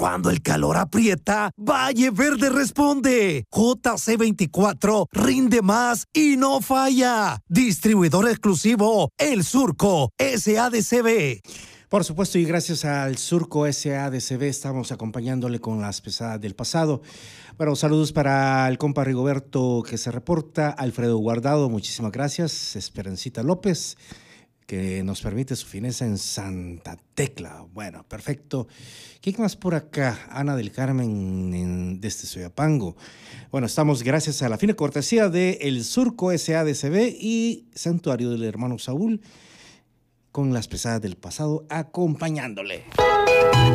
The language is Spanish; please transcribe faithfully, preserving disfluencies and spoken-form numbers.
Cuando el calor aprieta, Valle Verde responde. J C veinticuatro rinde más y no falla. Distribuidor exclusivo, El Surco, S A D C B. Por supuesto, y gracias al Surco S A D C B estamos acompañándole con las pesadas del pasado. Bueno, saludos para el compa Rigoberto que se reporta, Alfredo Guardado, muchísimas gracias, Esperancita López, que nos permite su fineza en Santa Tecla. Bueno, perfecto. ¿Quién más por acá? Ana del Carmen en, desde Soyapango. Bueno, estamos gracias a la fina cortesía de El Surco S A D C B y Santuario del Hermano Saúl, con las pesadas del pasado acompañándole.